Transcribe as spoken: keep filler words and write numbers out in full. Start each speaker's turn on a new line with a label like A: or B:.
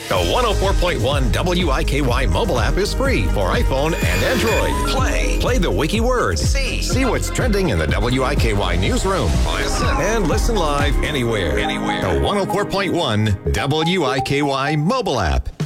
A: The one oh four point one W I K Y mobile app is free for iPhone and Android. Play. Play the wiki word. See. See what's trending in the W I K Y newsroom. Listen. And listen live anywhere. Anywhere. The one oh four point one W I K Y mobile app.